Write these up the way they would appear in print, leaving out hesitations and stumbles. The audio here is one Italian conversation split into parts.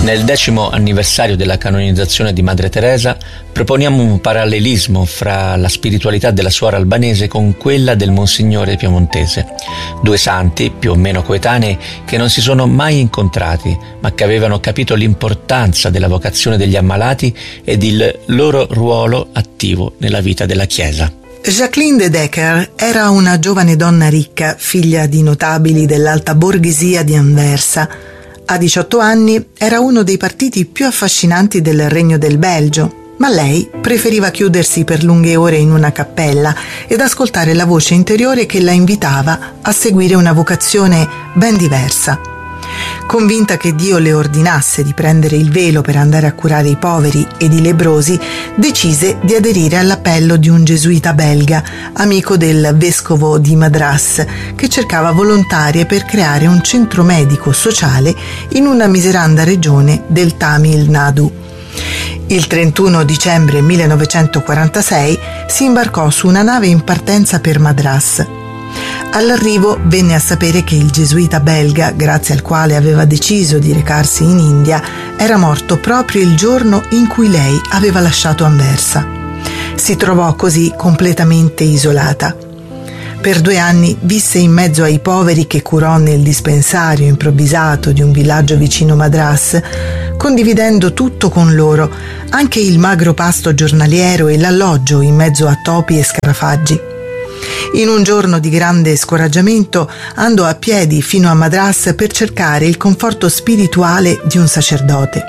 Nel 10° anniversario della canonizzazione di Madre Teresa proponiamo un parallelismo fra la spiritualità della suora albanese con quella del Monsignore piemontese. Due santi, più o meno coetanei, che non si sono mai incontrati, ma che avevano capito l'importanza della vocazione degli ammalati ed il loro ruolo attivo nella vita della Chiesa. Jacqueline de Decker era una giovane donna ricca, figlia di notabili dell'alta borghesia di Anversa. A 18 anni era uno dei partiti più affascinanti del Regno del Belgio, ma lei preferiva chiudersi per lunghe ore in una cappella ed ascoltare la voce interiore che la invitava a seguire una vocazione ben diversa. Convinta che Dio le ordinasse di prendere il velo per andare a curare i poveri ed i lebbrosi, decise di aderire all'appello di un gesuita belga, amico del vescovo di Madras, che cercava volontarie per creare un centro medico sociale in una miseranda regione del Tamil Nadu. Il 31 dicembre 1946 si imbarcò su una nave in partenza per Madras. All'arrivo venne a sapere che il gesuita belga, grazie al quale aveva deciso di recarsi in India, era morto proprio il giorno in cui lei aveva lasciato Anversa. Si trovò così completamente isolata. Per 2 anni visse in mezzo ai poveri che curò nel dispensario improvvisato di un villaggio vicino Madras, condividendo tutto con loro, anche il magro pasto giornaliero e l'alloggio in mezzo a topi e scarafaggi. In un giorno di grande scoraggiamento andò a piedi fino a Madras per cercare il conforto spirituale di un sacerdote.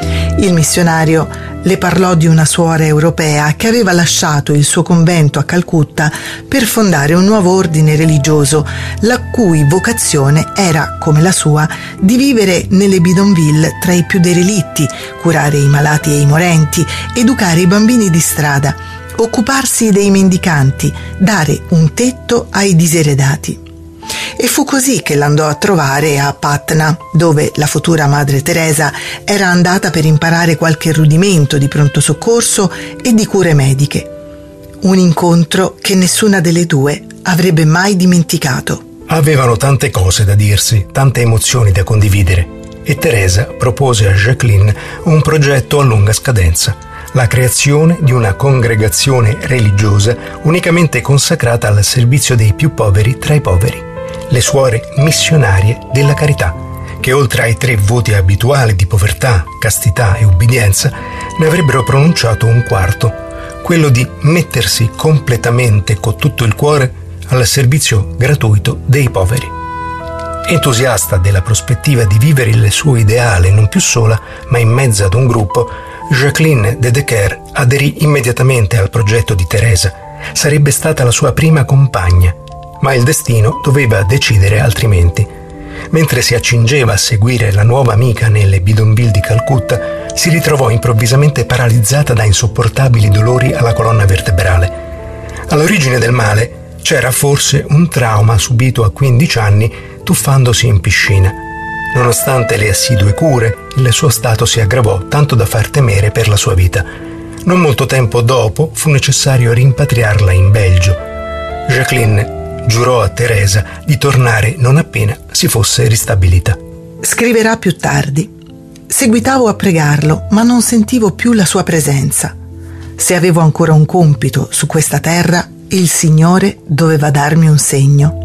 Il missionario le parlò di una suora europea che aveva lasciato il suo convento a Calcutta per fondare un nuovo ordine religioso, la cui vocazione era, come la sua, di vivere nelle bidonville tra i più derelitti, curare i malati e i morenti, educare i bambini di strada, occuparsi dei mendicanti, dare un tetto ai diseredati. E fu così che l'andò a trovare a Patna, dove la futura Madre Teresa era andata per imparare qualche rudimento di pronto soccorso e di cure mediche. Un incontro che nessuna delle due avrebbe mai dimenticato. Avevano tante cose da dirsi, tante emozioni da condividere, e Teresa propose a Jacqueline un progetto a lunga scadenza: la creazione di una congregazione religiosa unicamente consacrata al servizio dei più poveri tra i poveri, le suore missionarie della carità, che oltre ai 3 voti abituali di povertà, castità e ubbidienza, ne avrebbero pronunciato un quarto, quello di mettersi completamente con tutto il cuore al servizio gratuito dei poveri. Entusiasta della prospettiva di vivere il suo ideale non più sola, ma in mezzo ad un gruppo, Jacqueline de Decker aderì immediatamente al progetto di Teresa. Sarebbe stata la sua prima compagna, ma il destino doveva decidere altrimenti. Mentre si accingeva a seguire la nuova amica nelle bidonville di Calcutta, si ritrovò improvvisamente paralizzata da insopportabili dolori alla colonna vertebrale. All'origine del male c'era forse un trauma subito a 15 anni tuffandosi in piscina. Nonostante le assidue cure, il suo stato si aggravò tanto da far temere per la sua vita. Non molto tempo dopo fu necessario rimpatriarla in Belgio. Jacqueline giurò a Teresa di tornare non appena si fosse ristabilita. Scriverà più tardi: seguitavo a pregarlo, ma non sentivo più la sua presenza. Se avevo ancora un compito su questa terra, il Signore doveva darmi un segno.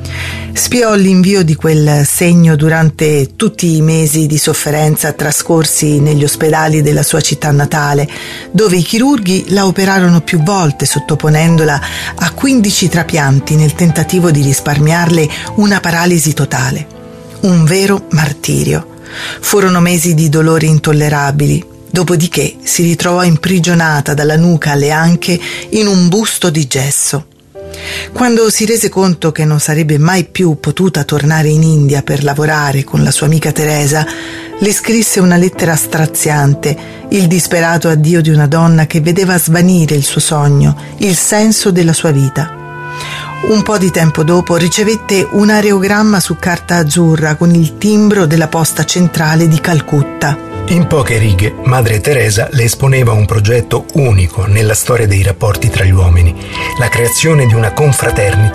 Spiò l'invio di quel segno durante tutti i mesi di sofferenza trascorsi negli ospedali della sua città natale, dove i chirurghi la operarono più volte sottoponendola a 15 trapianti nel tentativo di risparmiarle una paralisi totale. Un vero martirio. Furono mesi di dolori intollerabili, dopodiché si ritrovò imprigionata dalla nuca alle anche in un busto di gesso. Quando si rese conto che non sarebbe mai più potuta tornare in India per lavorare con la sua amica Teresa, le scrisse una lettera straziante, il disperato addio di una donna che vedeva svanire il suo sogno, il senso della sua vita. Un po' di tempo dopo ricevette un areogramma su carta azzurra con il timbro della posta centrale di Calcutta. In poche righe, Madre Teresa le esponeva un progetto unico nella storia dei rapporti tra gli uomini: la creazione di una confraternita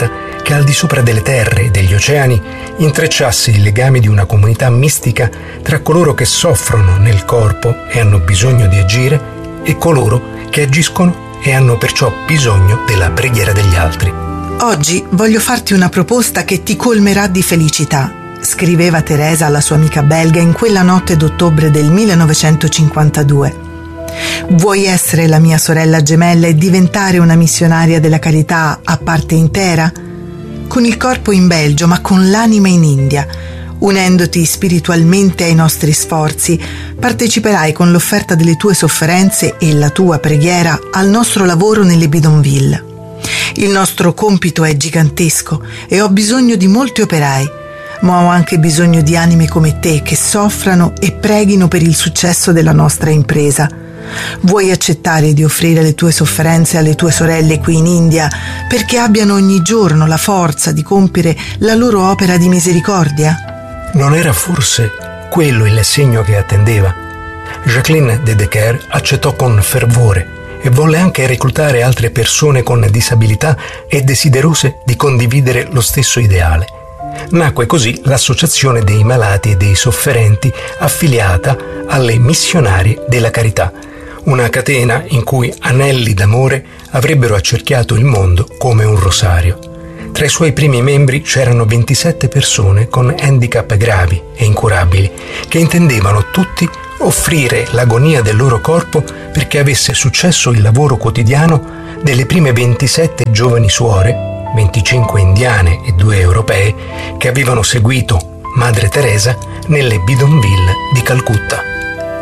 che al di sopra delle terre e degli oceani intrecciasse i legami di una comunità mistica tra coloro che soffrono nel corpo e hanno bisogno di agire e coloro che agiscono e hanno perciò bisogno della preghiera degli altri. Oggi voglio farti una proposta che ti colmerà di felicità, scriveva Teresa alla sua amica belga in quella notte d'ottobre del 1952. Vuoi essere la mia sorella gemella e diventare una missionaria della carità a parte intera? Con il corpo in Belgio, ma con l'anima in India. Unendoti spiritualmente ai nostri sforzi, parteciperai con l'offerta delle tue sofferenze e la tua preghiera al nostro lavoro nelle bidonville. Il nostro compito è gigantesco e ho bisogno di molti operai, ma ho anche bisogno di anime come te che soffrano e preghino per il successo della nostra impresa. Vuoi accettare di offrire le tue sofferenze alle tue sorelle qui in India perché abbiano ogni giorno la forza di compiere la loro opera di misericordia? Non era forse quello il segno che attendeva? Jacqueline de Decker accettò con fervore e volle anche reclutare altre persone con disabilità e desiderose di condividere lo stesso ideale. Nacque così l'Associazione dei Malati e dei Sofferenti, affiliata alle Missionarie della Carità, una catena in cui anelli d'amore avrebbero accerchiato il mondo come un rosario. Tra i suoi primi membri c'erano 27 persone con handicap gravi e incurabili, che intendevano tutti offrire l'agonia del loro corpo perché avesse successo il lavoro quotidiano delle prime 27 giovani suore, 25 indiane e 2 europee, che avevano seguito Madre Teresa nelle bidonville di Calcutta.